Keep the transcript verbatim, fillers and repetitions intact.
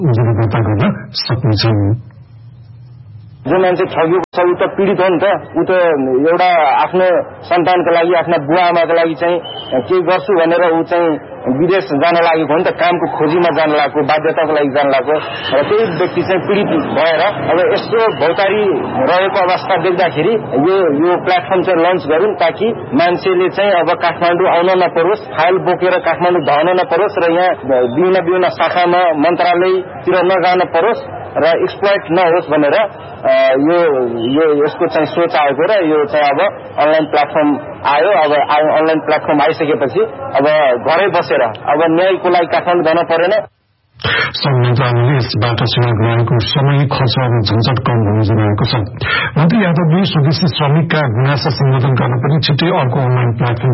उनीहरू दर्ता गर्न सक्नेछन्। जो मान्छे ठगिएको छ ऊ त पीडित हो नि त। ऊ त एउटा आफ्नो सन्तानको लागि आफ्ना बुवा आमाको लागि चाहिँ केही गर्छु भनेर ऊ चाहिँ विदेश जान लागेको हो नि त, कामको खोजीमा जान लागेको, बाध्यताको लागि जान लागेको। र त्यही व्यक्ति चाहिँ पीडित भएर अब यस्तो भौतारी रहेको अवस्था देख्दाखेरि यो यो प्लेटफर्म चाहिँ लन्च गरौँ ताकि मान्छेले चाहिँ अब काठमाडौँ आउन नपरोस्, फाइल बोकेर काठमाडौँ धाउन नपरोस् र यहाँ विभिन्न विभिन्न शाखामा मन्त्रालयतिर नजान परोस् र एक्सप्लोइट नहोस् भनेर यो यो यसको चाहिँ सोच आएको र यो चाहिँ अब अनलाइन प्लेटफर्म आयो। अब अनलाइन प्लेटफर्म आइसकेपछि अब घरै बसेर अब न्यायको लागि काठमाडौँ जान परेन। श्रम मन्त्रालयले यसबाट सेवा ग्रहणको समय खर्च र झन्झट कम हुने जनाएको छ। मन्त्री यादवले स्वदेशी श्रमिकका गुनासा सम्बोधन गर्न पनि छिट्टै अर्को अनलाइन प्लेटफर्म